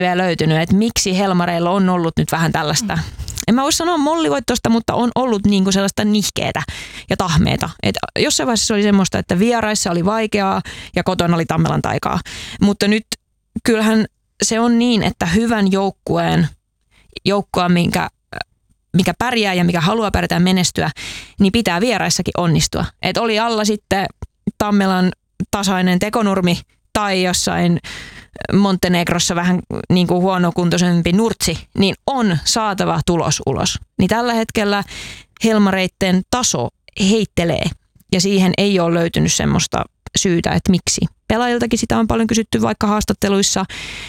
vielä löytynyt, että miksi Helmareilla on ollut nyt vähän tällaista, en mä voi sanoa mollivoittoista, mutta on ollut niinku sellaista nihkeetä ja tahmeeta. Et jossain vaiheessa oli semmoista, että vieraissa oli vaikeaa ja kotona oli Tammelan taikaa. Mutta nyt kyllähän se on niin, että hyvän joukkoa, mikä pärjää ja mikä haluaa pärjätä menestyä, niin pitää vieraissakin onnistua. Et oli alla sitten Tammelan tasainen tekonurmi tai jossain Montenegrossa vähän niin kuin huonokuntoisempi nurtsi, niin on saatava tulos ulos. Niin tällä hetkellä Helmareitten taso heittelee ja siihen ei ole löytynyt semmoista syytä, että miksi. Pelaajiltakin sitä on paljon kysytty vaikka haastatteluissa,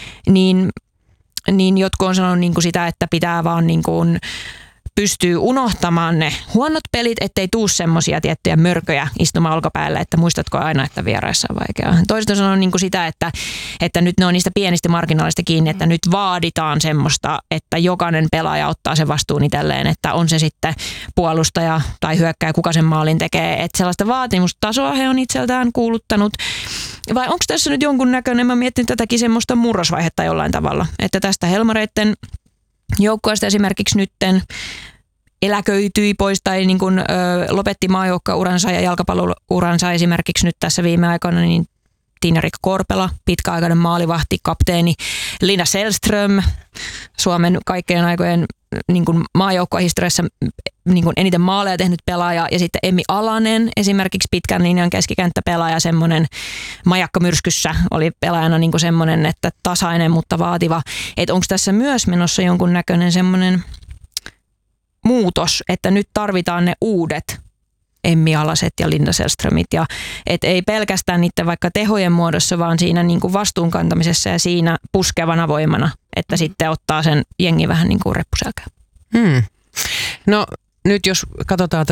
niin jotkut on sanonut niin kuin sitä, että pitää vaan niin kuin pystyy unohtamaan ne huonot pelit, ettei tuu semmoisia tiettyjä mörköjä istumaan olkapäällä, että muistatko aina, että vieraissa on vaikeaa. Toiset on sanonut niin kuin sitä, että nyt ne on niistä pienistä marginaalista kiinni, että nyt vaaditaan semmoista, että jokainen pelaaja ottaa sen vastuun itselleen, että on se sitten puolustaja tai hyökkääjä, kuka sen maalin tekee. Että sellaista vaatimustasoa he on itseltään kuuluttanut. Vai onko tässä nyt jonkun näköinen, mä mietin tätäkin semmoista murrosvaihetta jollain tavalla, että tästä Helmareitten joukkueesta esimerkiksi nytten eläköityi pois tai niin kuin, lopetti maajoukkueuransa ja jalkapallouransa esimerkiksi nyt tässä viime aikoina, niin Tiina-Riikka Korpela, pitkäaikainen maalivahti, kapteeni, Lina Sällström, Suomen kaikkien aikojen niin kuin maajoukkuehistoriassa niin kuin eniten maaleja tehnyt pelaaja, ja sitten Emmi Alanen, esimerkiksi pitkän linjan keskikenttäpelaaja, semmoinen majakka myrskyssä oli pelaajana niin kuin semmoinen, että tasainen, mutta vaativa. Että onko tässä myös menossa jonkun näköinen semmoinen muutos, että nyt tarvitaan ne uudet Emmi Alaset ja Linda Sällströmit, ja et ei pelkästään niiden vaikka tehojen muodossa, vaan siinä niin kuin vastuunkantamisessa ja siinä puskevana voimana, että sitten ottaa sen jengi vähän niin kuin reppuselkään. No nyt jos katsotaan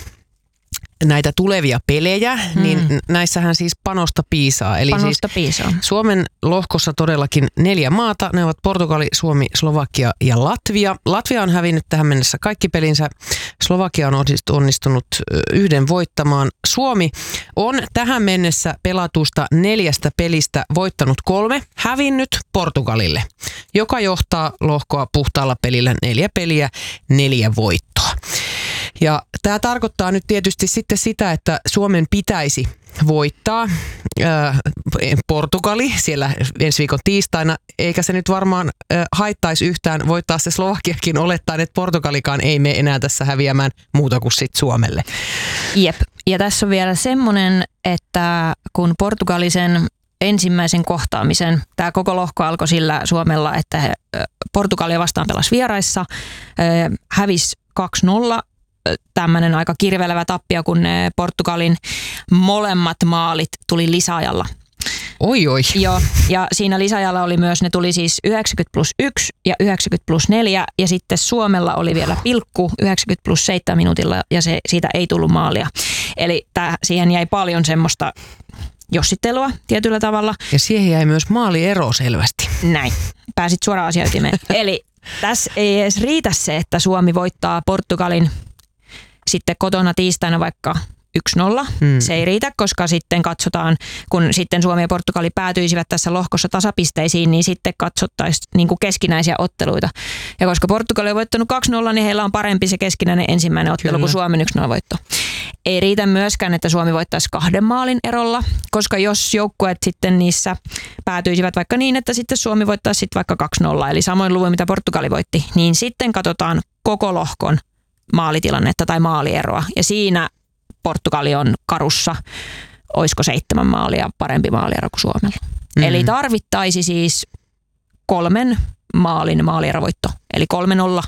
näitä tulevia pelejä, niin näissähän siis panosta piisaa. Eli panosta piisaa. Suomen lohkossa todellakin 4 maata. Ne ovat Portugali, Suomi, Slovakia ja Latvia. Latvia on hävinnyt tähän mennessä kaikki pelinsä. Slovakia on onnistunut 1 voittamaan. Suomi on tähän mennessä pelatusta 4 pelistä voittanut 3, hävinnyt Portugalille, joka johtaa lohkoa puhtaalla pelillä 4 peliä, 4 voittoa. Ja tämä tarkoittaa nyt tietysti sitten sitä, että Suomen pitäisi voittaa Portugali siellä ensi viikon tiistaina, eikä se nyt varmaan haittaisi yhtään voittaa se Slovakiakin olettaen, että Portugalikaan ei mene enää tässä häviämään muuta kuin sitten Suomelle. Jep, ja tässä on vielä semmoinen, että kun Portugalisen ensimmäisen kohtaamisen, tämä koko lohko alkoi sillä Suomella, että Portugalia vastaan pelasi vieraissa, hävisi 2-0, tämmöinen aika kirvelevä tappio, kun ne Portugalin molemmat maalit tuli lisäajalla. Oi. Joo, ja siinä lisäajalla oli myös, ne tuli siis 90+1 ja 90+4, ja sitten Suomella oli vielä pilkku 90+7 minuutilla, ja siitä ei tullut maalia. Eli siihen jäi paljon semmoista jossittelua tietyllä tavalla. Ja siihen jäi myös maaliero selvästi. Näin, pääsit suoraan asiaytimeen. Eli tässä ei edes riitä se, että Suomi voittaa Portugalin sitten kotona tiistaina vaikka 1-0. Se ei riitä, koska sitten katsotaan, kun sitten Suomi ja Portugali päätyisivät tässä lohkossa tasapisteisiin, niin sitten katsottaisiin niin kuin keskinäisiä otteluita. Ja koska Portugali on voittanut 2-0, niin heillä on parempi se keskinäinen ensimmäinen ottelu kuin Suomen 1-0 voitto. Ei riitä myöskään, että Suomi voittaisi 2 maalin erolla, koska jos joukkueet sitten niissä päätyisivät vaikka niin, että sitten Suomi voittaisi sitten vaikka 2-0, eli samoin luvun mitä Portugali voitti, niin sitten katsotaan koko lohkon maalitilannetta tai maalieroa. Ja siinä Portugali on karussa, olisiko 7 maalia parempi maaliero kuin Suomella. Eli tarvittaisi siis 3 maalin maalierovoitto, eli 3-0.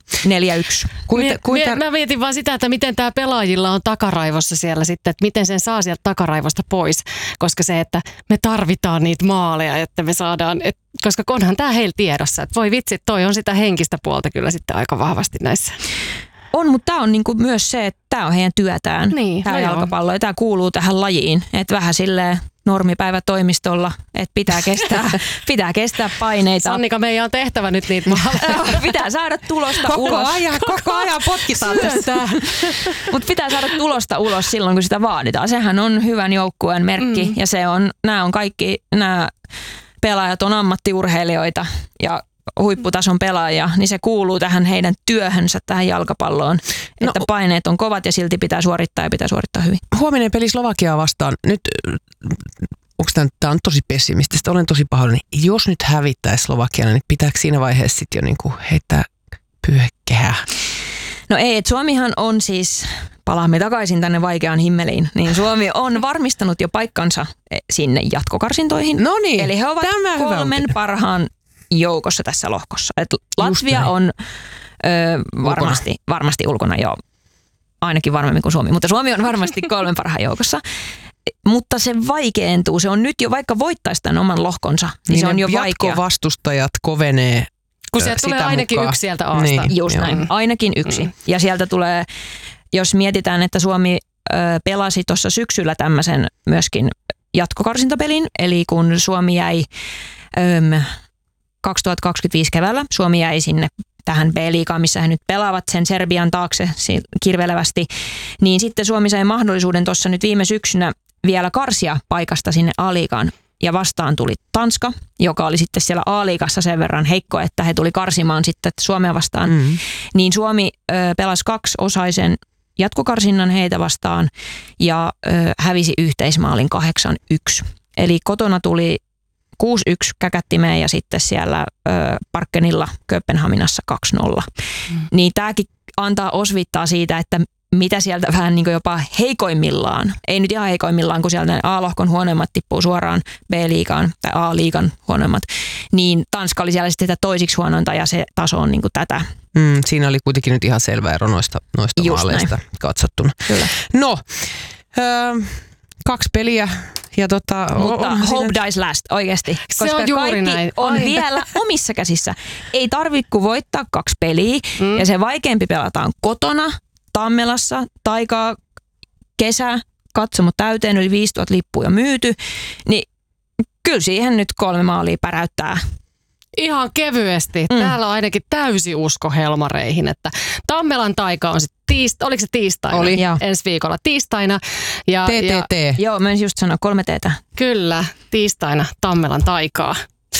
4-1. Mä mietin vaan sitä, että miten tämä pelaajilla on takaraivossa siellä sitten, että miten sen saa sieltä takaraivosta pois, koska se, että me tarvitaan niitä maaleja, että me saadaan, koska onhan tämä heillä tiedossa, että voi vitsi, toi on sitä henkistä puolta kyllä sitten aika vahvasti näissä. On, mutta tämä on niinku myös se, että tämä on heidän työtään, niin, tämä jalkapallo, ja tämä kuuluu tähän lajiin, että vähän silleen normipäivä toimistolla, että pitää kestää paineita. Sannika, meidän on tehtävä nyt niitä maaleja. Pitää saada tulosta ulos. Koko ajan potkitaan tässä. Mutta pitää saada tulosta ulos silloin, kun sitä vaaditaan. Sehän on hyvän joukkueen merkki, ja nämä on kaikki, nämä pelaajat on ammattiurheilijoita ja huipputason pelaajia, niin se kuuluu tähän heidän työhönsä, tähän jalkapalloon, että paineet on kovat ja silti pitää suorittaa hyvin. Huominen peli Slovakiaa vastaan. Nyt, tämä on tosi pessimististä, olen tosi pahoillani. Jos nyt hävittäisi Slovakiana, niin pitääkö siinä vaiheessa sitten jo niinku heittää pyyhekehää? No ei, että Suomihan on siis, palaamme takaisin tänne vaikeaan himmeliin, niin Suomi on varmistanut jo paikkansa sinne jatkokarsintoihin. No niin, eli he ovat 3 parhaan joukossa tässä lohkossa. Et Latvia on varmasti ulkona jo, ainakin varmemmin kuin Suomi, mutta Suomi on varmasti 3 parhaan joukossa. Mutta se vaikeentuu, se on nyt jo, vaikka voittaisi tämän oman lohkonsa, niin se on jo vaikea. Jatkovastustajat kovenee. Kun sieltä tulee ainakin yksi sieltä A:sta. Niin, just näin, ainakin yksi. Ja sieltä tulee, jos mietitään, että Suomi pelasi tuossa syksyllä tämmöisen myöskin jatkokarsintapelin, eli kun Suomi jäi 2025 keväällä, Suomi jäi sinne tähän B-liigaan, missä he nyt pelaavat sen Serbian taakse kirvelevästi, niin sitten Suomi sai mahdollisuuden tuossa nyt viime syksynä vielä karsia paikasta sinne A-liigaan. Ja vastaan tuli Tanska, joka oli sitten siellä A-liigassa sen verran heikko, että he tuli karsimaan sitten Suomea vastaan. Niin Suomi pelasi 2-osaisen jatkokarsinnan heitä vastaan ja hävisi yhteismaalin 8-1. Eli kotona tuli 6-1 käkättimeen ja sitten siellä Parkkenilla Kööpenhaminassa 2-0. Niin tämäkin antaa osvittaa siitä, että mitä sieltä vähän niin kuin jopa heikoimmillaan, ei nyt ihan heikoimmillaan, kun sieltä A-lohkon huonoimmat tippuu suoraan B-liigaan tai A-liigan huonoimmat, niin Tanska oli siellä sitten toisiksi huonointa ja se taso on niin kuin tätä. Siinä oli kuitenkin nyt ihan selvä ero noista maaleista katsottuna. Kyllä. No, 2 peliä. Ja mutta hope dies last oikeasti, koska kaikki näin. On vielä omissa käsissä. Ei tarvitse kuin voittaa 2 peliä ja se vaikeampi pelataan kotona, Tammelassa, taikaa, kesä, katsomo täyteen, yli 5000 lippua jo myyty, niin kyllä siihen nyt 3 maalia päräyttää. Ihan kevyesti. Täällä on ainakin täysi usko helmareihin, että Tammelan taika on sitten oliko se tiistaina? Oli. Ensi viikolla tiistaina. TTT. Joo, mä en just sanoa 3 T:tä. Kyllä, tiistaina Tammelan taikaa.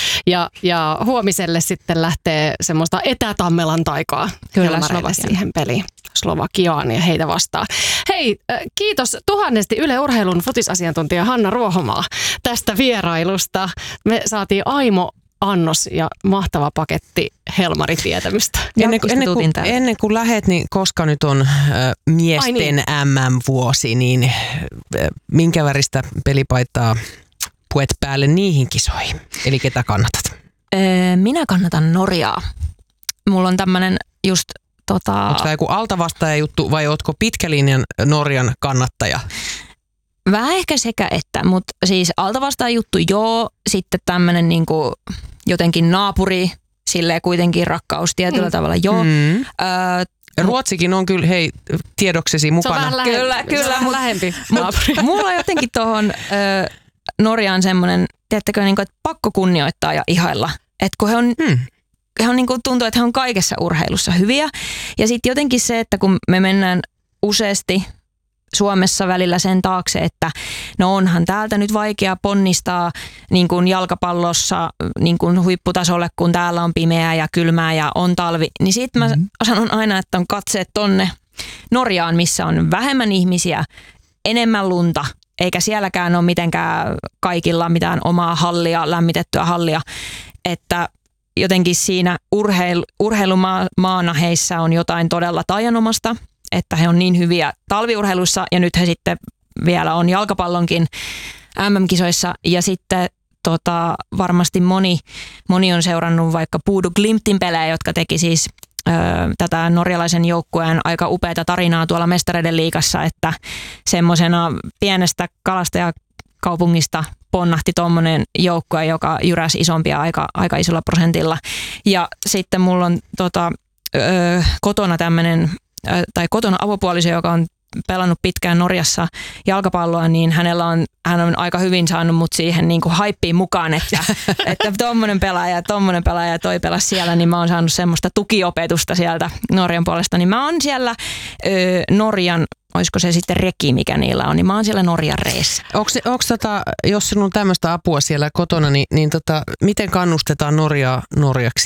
Ja huomiselle sitten lähtee semmoista etä-Tammelan taikaa helmareille siihen peliin. Slovakiaan ja heitä vastaan. Hei, kiitos tuhannesti Yle Urheilun futisasiantuntija Hanna Ruohomaa tästä vierailusta. Me saatiin aimo annos ja mahtava paketti helmaritietämystä. Ennen kuin lähet, niin koska nyt on miesten MM-vuosi, niin minkä väristä pelipaitaa puet päälle niihin kisoihin? Eli ketä kannatat? Minä kannatan Norjaa. Mulla on tämmönen just Onko tämä joku altavastaaja juttu vai ootko pitkälinjan Norjan kannattaja? Vähän ehkä sekä että, mutta siis altavastaaja juttu joo, sitten tämmönen niinku jotenkin naapuri, silleen kuitenkin rakkaus tietyllä tavalla joo. Ruotsikin on kyllä, hei, tiedoksesi mukana. Se on vähän kyllä, mutta lähempi. Mulla on jotenkin tuohon Norjaan semmoinen, tiedättekö, niin kuin, että pakko kunnioittaa ja ihailla. Että kun he on niin kuin tuntuu, että he on kaikessa urheilussa hyviä. Ja sitten jotenkin se, että kun me mennään useasti Suomessa välillä sen taakse, että no onhan täältä nyt vaikea ponnistaa niin kuin jalkapallossa niin kuin huipputasolle, kun täällä on pimeää ja kylmää ja on talvi. Niin sitten mä sanon aina, että on katseet tonne Norjaan, missä on vähemmän ihmisiä, enemmän lunta, eikä sielläkään ole mitenkään kaikilla mitään omaa hallia, lämmitettyä hallia, että jotenkin siinä urheilumaana heissä on jotain todella taianomasta, että he on niin hyviä talviurheilussa ja nyt he sitten vielä on jalkapallonkin MM-kisoissa ja sitten varmasti moni on seurannut vaikka Bodø Glimtin pelejä, jotka teki siis tätä norjalaisen joukkueen aika upeata tarinaa tuolla Mestareiden liigassa, että semmoisena pienestä kalastajakaupungista ponnahti tuommoinen joukkue, joka jyräsi isompia aika isolla prosentilla. Ja sitten mulla on kotona tämmöinen, tai kotona avopuoliso, joka on pelannut pitkään Norjassa jalkapalloa, niin hän on aika hyvin saanut mut siihen niin kuin haippiin mukaan, että tommonen pelaaja ja toi pelasi siellä, niin mä oon saanut semmoista tukiopetusta sieltä Norjan puolesta. Niin mä oon siellä Norjan olisiko se sitten reki, mikä niillä on, niin mä oon siellä Norjan reessä. Onko jos sinulla on tämmöistä apua siellä kotona, niin miten kannustetaan Norjaa norjaksi?